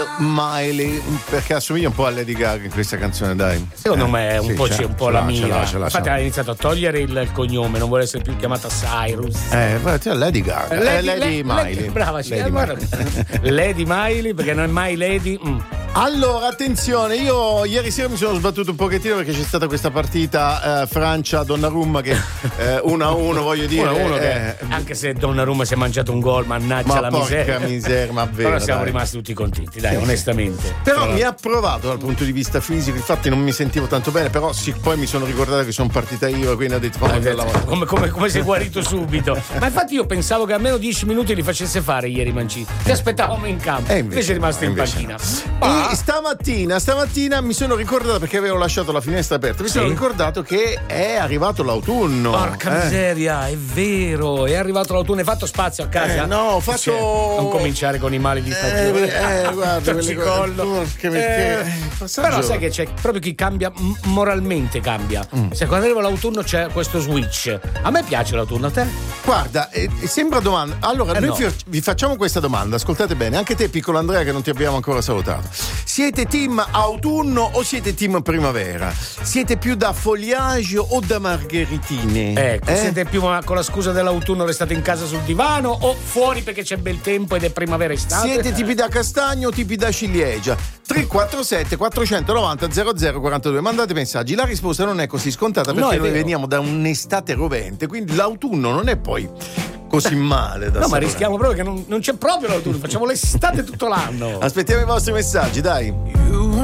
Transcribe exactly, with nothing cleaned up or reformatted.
Miley, perché assomiglia un po' a Lady Gaga in questa canzone, dai. Secondo eh, me un sì, po' c'è un po' la mia. Ce l'ha, ce l'ha, Infatti ce l'ha. ha iniziato a togliere il, il cognome, non vuole essere più chiamata Cyrus. Eh, guarda, Lady Gaga, Lady, eh, Lady Lady Miley. Brava, sì, Lady, allora, Miley. Lady Miley, perché non è mai Lady. Mm. Allora, attenzione, io ieri sera mi sono sbattuto un pochettino perché c'è stata questa partita eh, Francia-Donnarumma che eh, uno a uno, voglio dire. uno a uno eh, che, anche se Donnarumma si è mangiato un gol, mannaggia ma la porca miseria. miseria, ma vero, Però siamo dai. rimasti tutti contenti, dai, onestamente. Però mi ha provato dal punto di vista fisico, infatti non mi sentivo tanto bene, però sì, poi mi sono ricordato che sono partita io, quindi ho detto Ah, come, come, come sei guarito subito. Ma infatti io pensavo che almeno dieci minuti li facesse fare ieri Mancini. Ti aspettavamo in campo, e invece, invece è rimasto no, in invece panchina. no. Ma... E stamattina, stamattina mi sono ricordato, perché avevo lasciato la finestra aperta, mi Sì? sono ricordato che è arrivato l'autunno. Porca eh. miseria, è vero, è arrivato l'autunno, hai fatto spazio a casa? Eh, no, ho fatto. Cioè, non cominciare con i mali di stagione. Eh, eh, guarda, quelle cose. Porca, perché Eh, passaggio- però sai che c'è proprio chi cambia m- moralmente cambia. Mm. Se quando arriva l'autunno c'è questo switch. A me piace l'autunno, a te? Guarda, eh, sembra domanda. Allora, Eh, noi no. fi- vi facciamo questa domanda, ascoltate bene, anche te, piccolo Andrea, che non ti abbiamo ancora salutato. Siete team autunno o siete team primavera? Siete più da foliage o da margheritine? Ecco, Eh? siete più con la scusa dell'autunno restate in casa sul divano o fuori perché c'è bel tempo ed è primavera estate? Siete tipi da castagno o tipi da ciliegia? tre quattro sette quattrocentonovanta zero zero quarantadue. Mandate messaggi. La risposta non è così scontata perché No, è noi vero. veniamo da un'estate rovente, quindi l'autunno non è poi così male da No, ma sapere. rischiamo proprio che non, non c'è proprio l'autunno, facciamo l'estate tutto l'anno. Aspettiamo i vostri messaggi, dai.